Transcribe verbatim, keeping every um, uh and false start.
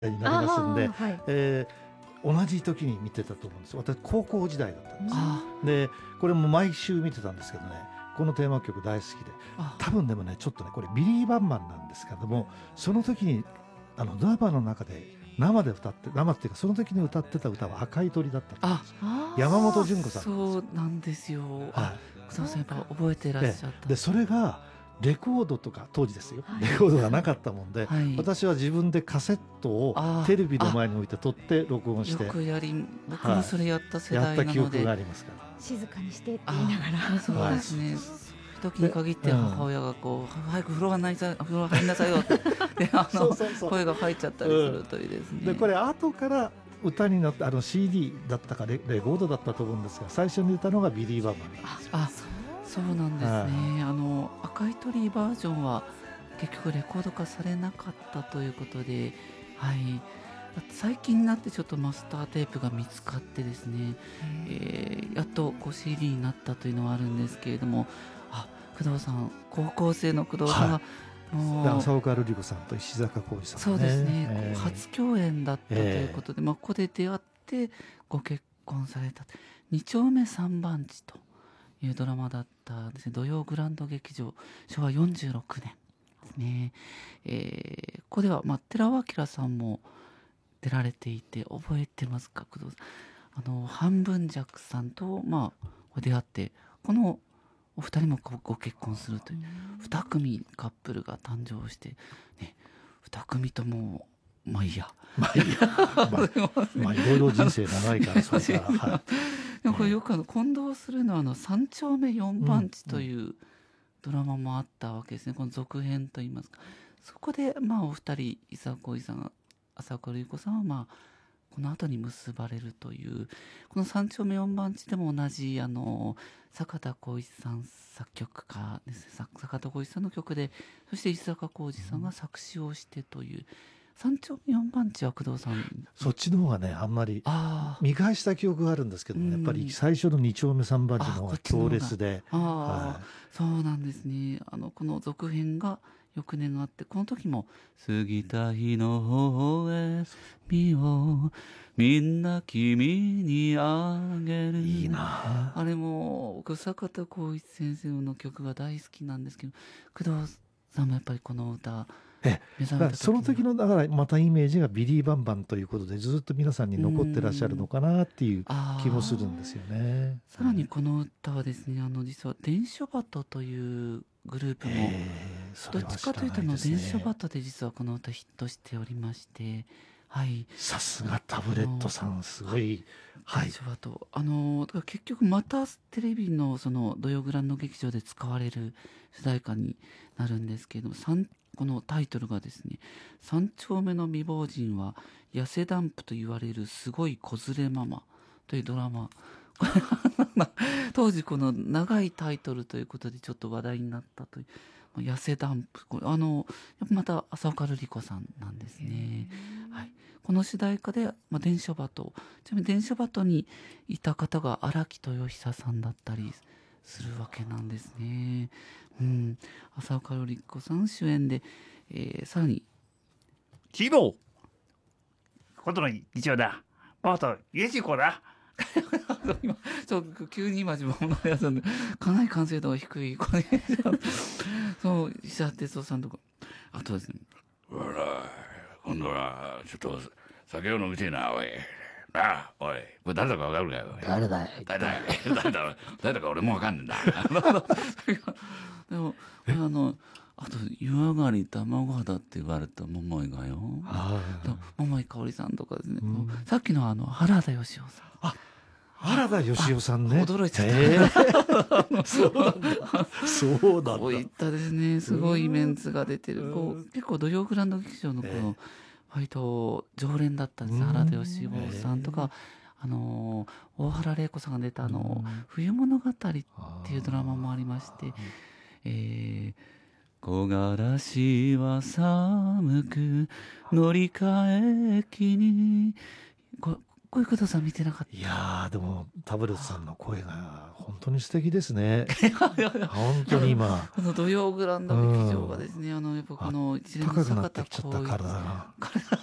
になりますんで、 はい、 えー、同じ時に見てたと思うんです。私高校時代だったんです。 あでこれも毎週見てたんですけどね、このテーマ曲大好きで、 あ多分でもねちょっとねこれビリー・バンマンなんですけども、その時にあのドラマの中で生で歌って生っていうかその時に歌ってた歌は赤い鳥だったんです。 ああ山本純子さんなんですよ。 そうなんですよ。あ、 は草野さんやっぱ覚えてらっい、 しゃった。 ででそれがレコードとか当時ですよ、 はいレコードがなかったもんで、 はい私は自分でカセットをあーテレビの前に置いて撮って録音してよくやり、僕もそれやった世やった記代なので、 憶がありますから。 静かにしてって言いながらあそうですね、 はいそういう時に限って母親がこう、早く風呂がないさ風呂入んなさいよってであのそうそうそう声が入っちゃったりするというですね、 でこれ後から歌になってあの シーディー だったか レ, レコードだったと思うんですが、最初に歌のがビリー・バーマンなんですよ。 あそうなんですね、あの赤い鳥バージョンは結局レコード化されなかったということで、はい、最近になってちょっとマスターテープが見つかってですね、えーやっとこう シーディー になったというのはあるんですけれども、あ工藤さん、高校生の工藤さんが、 はもうで浅岡瑠璃子さんと石坂浩二さん、 そうですね、 えー初共演だったということで、まあ、ここで出会ってご結婚されたに丁目三番地というドラマだったですね。土曜グランド劇場、しょわよんじゅうろくねんですね、えーここでは、まあ、寺尾明さんも出られていて覚えてますか工藤さん。あの半分弱さんと、まあ、出会ってこのお二人もごご結婚するというに組カップルが誕生して、ね、に組ともまあいいやまあいいやまあまあいろいろ人生長いからそれから、はいでもこれよくあの混同するのはあの三丁目四番地というドラマもあったわけですね、この続編といいますか。そこでまあお二人伊沢浩二さん浅岡瑠璃子さんはまあこの後に結ばれるという、この三丁目四番地でも同じあの坂田浩一さん作曲家ですね、坂田浩一さんの曲で、そして石坂浩二さんが作詞をしてという、三丁目四番地は工藤さん、 そっちの方がねあんまりあー見返した記憶があるんですけど、ね、やっぱり最初のに丁目三番地の方が強烈で、 あー、 はいそうなんですね。あのこの続編が翌年があって、この時も過ぎた日の方へ見ようみんな君にあげる、 いいなあれも僕坂田浩一先生の曲が大好きなんですけど、工藤さんもやっぱりこの歌え目覚めただからその時のだからまたイメージがビリー・バンバンということでずっと皆さんに残ってらっしゃるのかなっていう気もするんですよね。 さらにこの歌はですね、あの実は伝書バトというグループも、 えーそどっれは知らちかというとあないですね。 の伝書バトで実はこの歌ヒットしておりまして、はい、 さすがタブレットさんすごい、はい伝書バト、あのだから結局またテレビのその土曜グランド劇場で使われる主題歌になるんですけれども、三このタイトルがですね、三丁目の未亡人は痩せダンプと言われるすごい子連れママというドラマ当時この長いタイトルということでちょっと話題になったという、痩せダンプ、これあのやっぱまた浅岡瑠璃子さんなんですね、はい、この主題歌で、まあ、伝書バト、ちなみに伝書バトにいた方が荒木豊久さんだったりするわけなんですね、うん、浅岡瑠璃子さん主演で、えー、さらにヒーローことの日曜だパートイエジコだ今ちょっと急に今自分のやつなんでかなり完成度が低いこれそう石田哲夫さんとか、あとですね、 ほら今度はちょっと酒を飲みてえなおいなあ、おいこれ誰だか分かるかよ。 誰だい誰だい誰だ誰だか俺も分かんねえんだでもあのあと湯上がり卵肌って言われた桃井がよ、 あと桃井かおりさんとかですね、 うんさっきのあの原田芳雄さん、 原田芳雄さんね。 驚いちゃった、 えーそうなんだそうなんだこういったですねすごいメンツが出てる、こう結構土曜グランド劇場のこの、割と常連だったんです、 うん原田芳雄さんとか、あの大原玲子さんが出たあの「冬物語」っていうドラマもありまして、えー木枯らしは寒く乗り換え駅に、ここういうことさん見てなかった。 いやーでもタブレットさんの声が本当に素敵ですね本当に今この土曜グランド劇場がですね、あのやっぱこの一連の高くなっ坂田てきちゃった浩一体が体